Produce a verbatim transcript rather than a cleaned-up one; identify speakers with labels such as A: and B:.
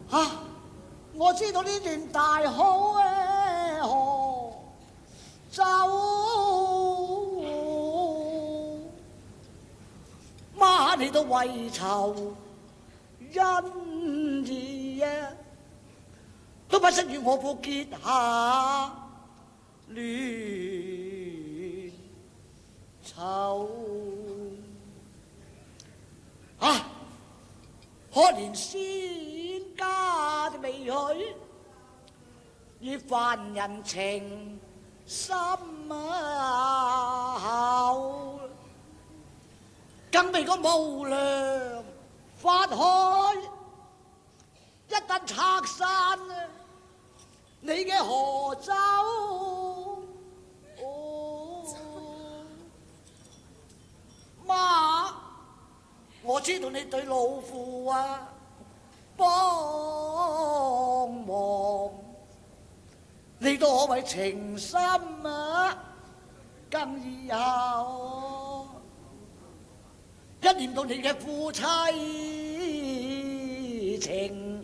A: 啊！我知道呢段大好嘅河走，媽你都為求恩義啊，都不惜與我婦結下亂仇啊！可憐仙家的未許，與犯人情深厚，更被個無良法海一旦拆散你嘅河州。哦，媽，我知道你對老父啊幫忙，你都可謂情深啊更以後，一念到你嘅夫妻情